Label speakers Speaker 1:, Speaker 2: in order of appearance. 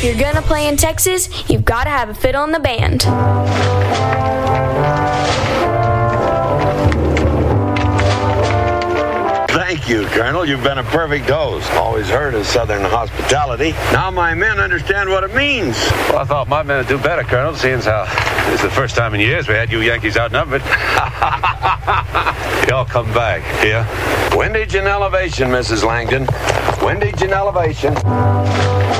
Speaker 1: if you're gonna play in Texas, you've got to have a fiddle in the band.
Speaker 2: Thank you, Colonel. You've been a perfect host. Always heard of Southern hospitality. Now my men understand what it means.
Speaker 3: Well, I thought my men would do better, Colonel, seeing as how this is the first time in years we had you Yankees outnumbered. Y'all come back, yeah?
Speaker 2: Windage and elevation, Mrs. Langdon. Windage and elevation.